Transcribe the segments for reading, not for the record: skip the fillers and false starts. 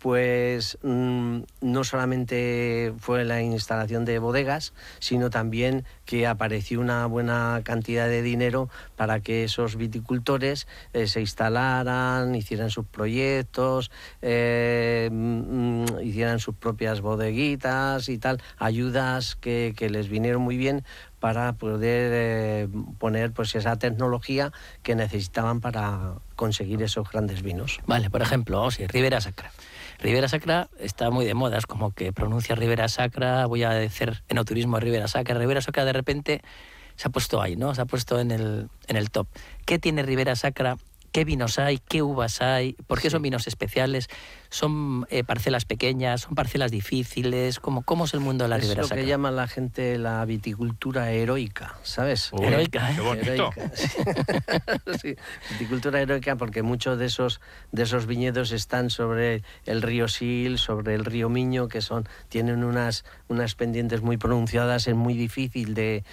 pues no solamente fue la instalación de bodegas, sino también que apareció una buena cantidad de dinero para que esos viticultores se instalaran, hicieran sus proyectos, hicieran sus propias bodeguitas y tal, ayudas que les vinieron muy bien para poder poner pues esa tecnología que necesitaban para conseguir esos grandes vinos. Vale, por ejemplo, sí, Ribera Sacra. Ribera Sacra está muy de moda, es como que pronuncia Ribera Sacra, voy a decir enoturismo Ribera Sacra. Ribera Sacra de repente se ha puesto ahí, ¿no? Se ha puesto en el top. ¿Qué tiene Ribera Sacra? ¿Qué vinos hay? ¿Qué uvas hay? ¿Por qué son vinos especiales? ¿Son parcelas pequeñas? ¿Son parcelas difíciles? ¿Cómo es el mundo de la Ribera Sacra? Es lo que llama la gente la viticultura heroica, ¿sabes? Heroica, ¿eh? ¡Qué bonito! Heroica, sí. Sí, viticultura heroica, porque muchos de esos viñedos están sobre el río Sil, sobre el río Miño, que tienen unas pendientes muy pronunciadas, es muy difícil de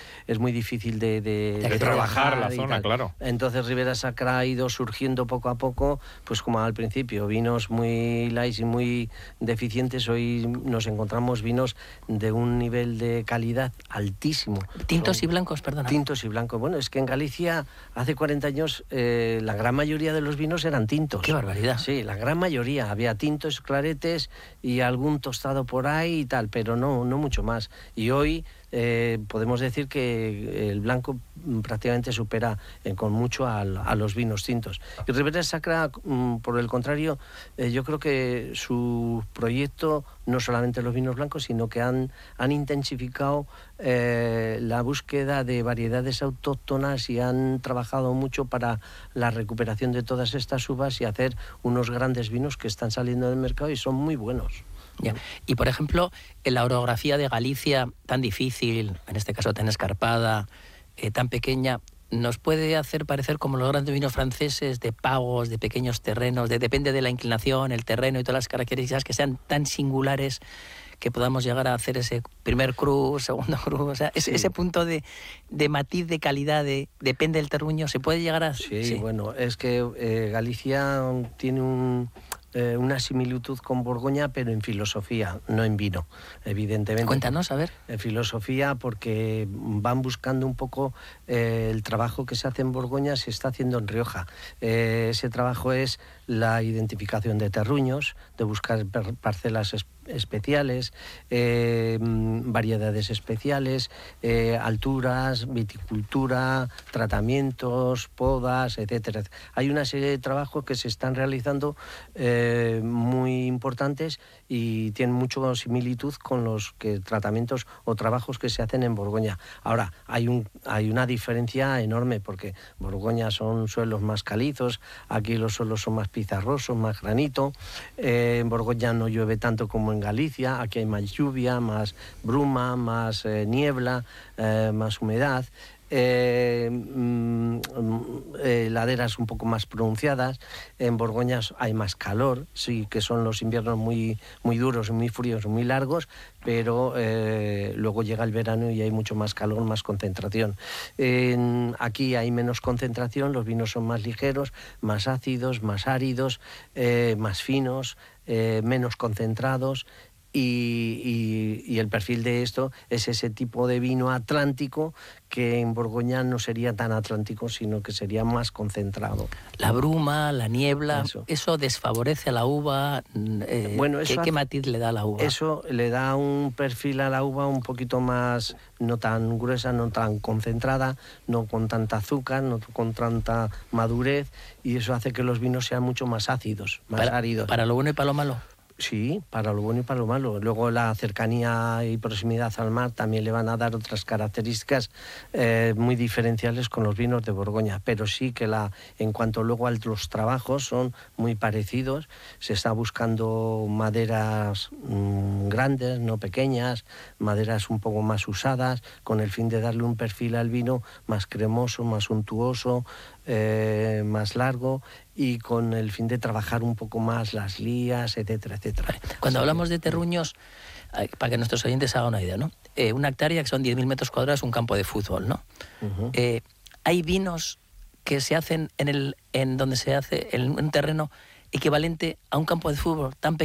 trabajar la zona, tal. claro. Entonces Ribera Sacra ha ido surgiendo poco a poco, pues como al principio, vinos muy light y muy deficientes. Hoy nos encontramos vinos de un nivel de calidad altísimo. ¿Tintos y blancos, perdona? Tintos y blancos. Bueno, es que en Galicia hace 40 años la gran mayoría de los vinos eran tintos. ¡Qué barbaridad! Sí, la gran mayoría. Había tintos, claretes y algún tostado por ahí y tal, pero no mucho más. Y hoy podemos decir que el blanco prácticamente supera con mucho a los vinos tintos. Y Ribera Sacra, por el contrario, yo creo que su proyecto, no solamente los vinos blancos, sino que han intensificado la búsqueda de variedades autóctonas y han trabajado mucho para la recuperación de todas estas uvas y hacer unos grandes vinos que están saliendo del mercado y son muy buenos. Ya. Y por ejemplo, en la orografía de Galicia, tan difícil, en este caso tan escarpada, tan pequeña, nos puede hacer parecer como los grandes vinos franceses, de pagos, de pequeños terrenos, depende de la inclinación, el terreno y todas las características que sean tan singulares que podamos llegar a hacer ese primer cru, segundo cru, o sea, ese punto de matiz de calidad, depende del terruño, ¿se puede llegar a...? Sí, bueno, es que Galicia tiene una similitud con Borgoña, pero en filosofía, no en vino, evidentemente. Cuéntanos, a ver. En filosofía, porque van buscando un poco el trabajo que se hace en Borgoña, se está haciendo en Rioja. Ese trabajo es la identificación de terruños, de buscar parcelas especiales, variedades especiales, alturas, viticultura, tratamientos, podas, etcétera. Hay una serie de trabajos que se están realizando muy importantes y tienen mucha similitud con los tratamientos o trabajos que se hacen en Borgoña. Ahora, hay una diferencia enorme, porque Borgoña son suelos más calizos, aquí los suelos son más pizarrosos, más granito, en Borgoña no llueve tanto como en Galicia, aquí hay más lluvia, más bruma, más niebla, más humedad. Laderas un poco más pronunciadas. En Borgoña hay más calor, sí que son los inviernos muy, muy duros, muy fríos, muy largos, pero luego llega el verano y hay mucho más calor, más concentración. Aquí hay menos concentración, los vinos son más ligeros, más ácidos, más áridos, más finos, menos concentrados. Y el perfil de esto es ese tipo de vino atlántico que en Borgoña no sería tan atlántico, sino que sería más concentrado. La bruma, la niebla, eso desfavorece a la uva. Bueno, ¿Qué matiz le da a la uva? Eso le da un perfil a la uva un poquito más, no tan gruesa, no tan concentrada, no con tanta azúcar, no con tanta madurez, y eso hace que los vinos sean mucho más ácidos, más áridos. ¿Para lo bueno y para lo malo? Sí, para lo bueno y para lo malo. Luego la cercanía y proximidad al mar también le van a dar otras características muy diferenciales con los vinos de Borgoña, pero sí que en cuanto luego a los trabajos son muy parecidos. Se está buscando maderas grandes, no pequeñas, maderas un poco más usadas, con el fin de darle un perfil al vino más cremoso, más untuoso, más largo, y con el fin de trabajar un poco más las lías, etcétera, etcétera. Cuando hablamos de terruños, para que nuestros oyentes hagan una idea, ¿no? Una hectárea, que son 10.000 metros cuadrados, un campo de fútbol, ¿no? Uh-huh. Hay vinos que se hacen en donde se hace en un terreno equivalente a un campo de fútbol tan pequeño